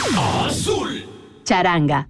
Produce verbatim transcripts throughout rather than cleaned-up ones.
Azul. Charanga.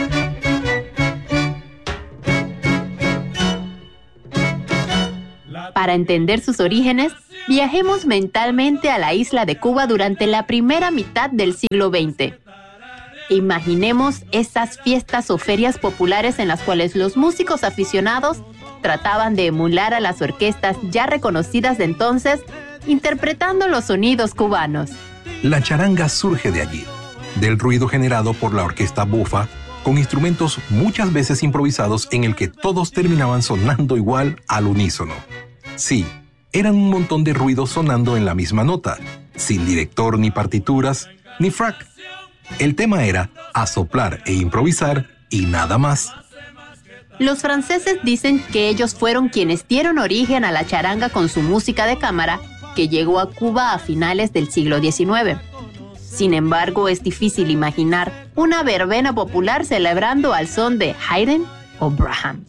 Para entender sus orígenes, viajemos mentalmente a la isla de Cuba durante la primera mitad del siglo veinte. Imaginemos esas fiestas o ferias populares en las cuales los músicos aficionados trataban de emular a las orquestas ya reconocidas de entonces, interpretando los sonidos cubanos. La charanga surge de allí, del ruido generado por la orquesta bufa, con instrumentos muchas veces improvisados en el que todos terminaban sonando igual al unísono. Sí, eran un montón de ruidos sonando en la misma nota, sin director ni partituras, ni frac. El tema era asoplar e improvisar y nada más. Los franceses dicen que ellos fueron quienes dieron origen a la charanga con su música de cámara, que llegó a Cuba a finales del siglo diecinueve. Sin embargo, es difícil imaginar una verbena popular celebrando al son de Haydn o Brahms.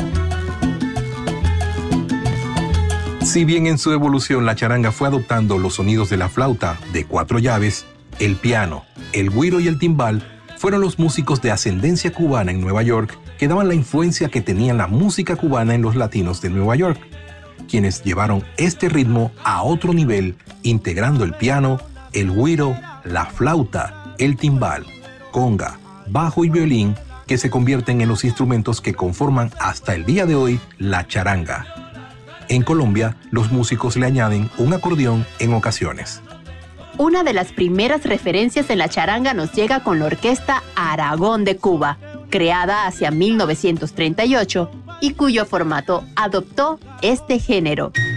Si bien en su evolución la charanga fue adoptando los sonidos de la flauta de cuatro llaves, el piano, el güiro y el timbal fueron los músicos de ascendencia cubana en Nueva York que daban la influencia que tenía la música cubana en los latinos de Nueva York, quienes llevaron este ritmo a otro nivel, integrando el piano, el güiro, la flauta, el timbal, conga, bajo y violín, que se convierten en los instrumentos que conforman hasta el día de hoy la charanga. En Colombia, los músicos le añaden un acordeón en ocasiones. Una de las primeras referencias en la charanga nos llega con la Orquesta Aragón de Cuba, creada hacia mil novecientos treinta y ocho y cuyo formato adoptó este género.